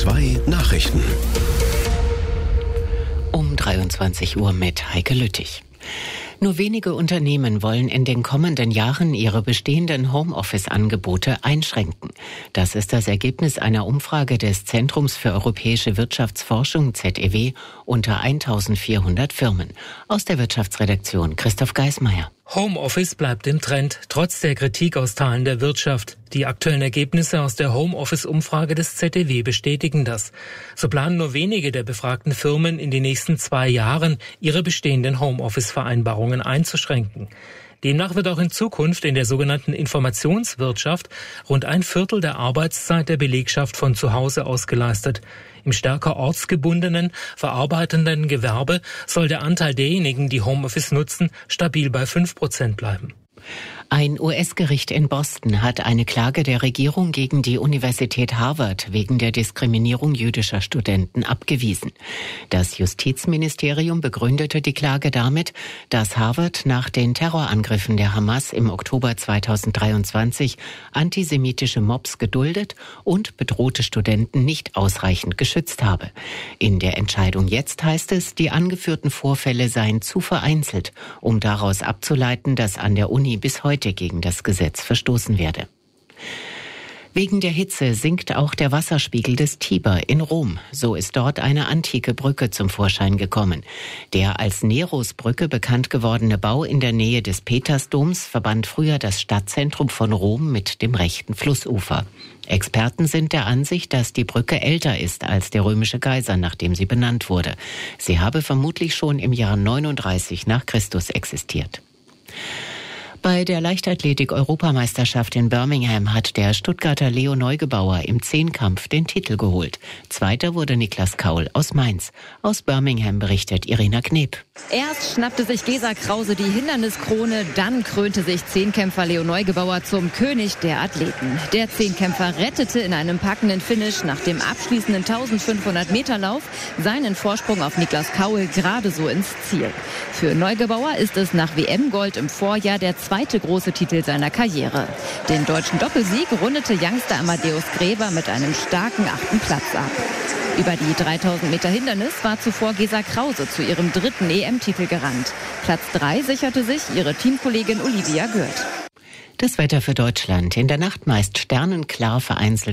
2 Nachrichten. Um 23 Uhr mit Heike Lüttich. Nur wenige Unternehmen wollen in den kommenden Jahren ihre bestehenden Homeoffice-Angebote einschränken. Das ist das Ergebnis einer Umfrage des Zentrums für europäische Wirtschaftsforschung ZEW unter 1400 Firmen. Aus der Wirtschaftsredaktion Christoph Geismeier. Homeoffice bleibt im Trend, trotz der Kritik aus Teilen der Wirtschaft. Die aktuellen Ergebnisse aus der Homeoffice-Umfrage des ZEW bestätigen das. So planen nur wenige der befragten Firmen in den nächsten 2 Jahren, ihre bestehenden Homeoffice-Vereinbarungen einzuschränken. Demnach wird auch in Zukunft in der sogenannten Informationswirtschaft rund 1/4 der Arbeitszeit der Belegschaft von zu Hause aus geleistet. Im stärker ortsgebundenen, verarbeitenden Gewerbe soll der Anteil derjenigen, die Homeoffice nutzen, stabil bei 5% bleiben. Ein US-Gericht in Boston hat eine Klage der Regierung gegen die Universität Harvard wegen der Diskriminierung jüdischer Studenten abgewiesen. Das Justizministerium begründete die Klage damit, dass Harvard nach den Terrorangriffen der Hamas im Oktober 2023 antisemitische Mobs geduldet und bedrohte Studenten nicht ausreichend geschützt habe. In der Entscheidung jetzt heißt es, die angeführten Vorfälle seien zu vereinzelt, um daraus abzuleiten, dass an der Uni bis heute gegen das Gesetz verstoßen werde. Wegen der Hitze sinkt auch der Wasserspiegel des Tiber in Rom. So ist dort eine antike Brücke zum Vorschein gekommen. Der als Nerosbrücke bekannt gewordene Bau in der Nähe des Petersdoms verband früher das Stadtzentrum von Rom mit dem rechten Flussufer. Experten sind der Ansicht, dass die Brücke älter ist als der römische Kaiser, nach dem sie benannt wurde. Sie habe vermutlich schon im Jahr 39 nach Christus existiert. Bei der Leichtathletik-Europameisterschaft in Birmingham hat der Stuttgarter Leo Neugebauer im Zehnkampf den Titel geholt. Zweiter wurde Niklas Kaul aus Mainz. Aus Birmingham berichtet Irina Kneb. Erst schnappte sich Gesa Krause die Hinderniskrone, dann krönte sich Zehnkämpfer Leo Neugebauer zum König der Athleten. Der Zehnkämpfer rettete in einem packenden Finish nach dem abschließenden 1500-Meter-Lauf seinen Vorsprung auf Niklas Kaul gerade so ins Ziel. Für Neugebauer ist es nach WM-Gold im Vorjahr der zweite große Titel seiner Karriere. Den deutschen Doppelsieg rundete Youngster Amadeus Gräber mit einem starken 8. Platz ab. Über die 3000 Meter Hindernis war zuvor Gesa Krause zu ihrem 3. EM-Titel gerannt. Platz 3 sicherte sich ihre Teamkollegin Olivia Gürt. Das Wetter für Deutschland. In der Nacht meist sternenklar, vereinzelt